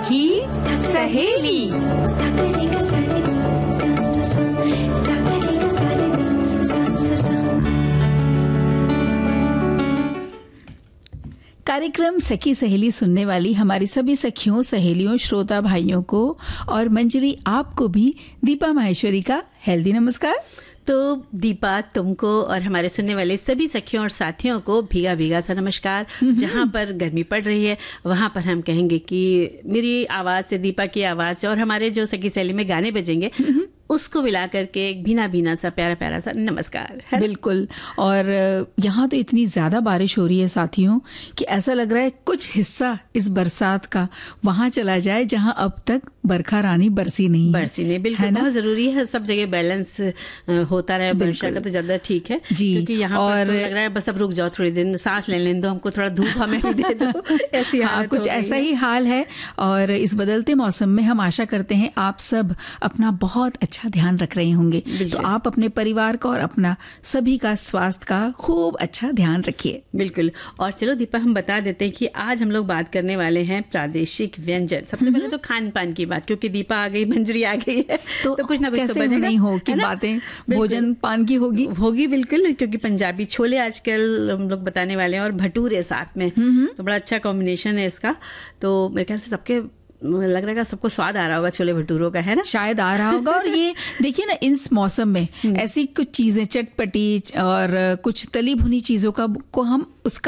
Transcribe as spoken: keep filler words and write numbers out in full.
सखी सहेली। कार्यक्रम सखी सहेली सुनने वाली हमारी सभी सखियों, सहेलियों, श्रोता भाइयों को और मंजरी आपको भी दीपा माहेश्वरी का हेल्दी नमस्कार। तो दीपा, तुमको और हमारे सुनने वाले सभी सखियों और साथियों को भीगा भीगा सा नमस्कार। जहाँ पर गर्मी पड़ रही है वहाँ पर हम कहेंगे कि मेरी आवाज़ से, दीपा की आवाज़ से और हमारे जो सखी सहेली में गाने बजेंगे उसको मिला करके एक भीना भीना सा प्यारा प्यारा सा नमस्कार है। बिल्कुल। और यहाँ तो इतनी ज्यादा बारिश हो रही है साथियों कि ऐसा लग रहा है कुछ हिस्सा इस बरसात का वहां चला जाए जहाँ अब तक बरखा रानी बरसी नहीं बरसी नहीं। बिल्कुल, बहुत जरूरी है सब जगह बैलेंस होता रहे। वर्षा का तो ज्यादा ठीक है जी। क्योंकि यहाँ और तो लग रहा है बस अब रुक जाओ, थोड़ी दिन सांस ले लेने दो, हमको थोड़ा धूप हमें भी दे दो। ऐसी हाँ, कुछ ऐसा ही हाल है। और इस बदलते मौसम में हम आशा करते हैं आप सब अपना बहुत अच्छा ध्यान रख रहे होंगे। तो आप अपने परिवार का और अपना सभी का स्वास्थ्य का खूब अच्छा ध्यान रखिए। बिल्कुल। और चलो दीपा, हम बता देते हैं कि आज हम लोग बात करने वाले हैं प्रादेशिक व्यंजन। सबसे पहले तो खान पान की बात, क्योंकि दीपा आ गई, मंजरी आ गई है तो, तो कुछ ना कुछ तो बनेगा। नहीं हो कि बातें भोजन पान की होगी होगी बिल्कुल, क्योंकि पंजाबी छोले आजकल हम लोग बताने वाले हैं और भटूरे साथ में, तो बड़ा अच्छा कॉम्बिनेशन है इसका। तो मेरे ख्याल से सबके लग रहा है सबको स्वाद आ रहा होगा छोले भटूरों का, है ना? शायद आ रहा होगा। और ये देखिए ना, इस मौसम में ऐसी कुछ चीजें चटपटी और कुछ तली भुनी चीजों का को हम उसका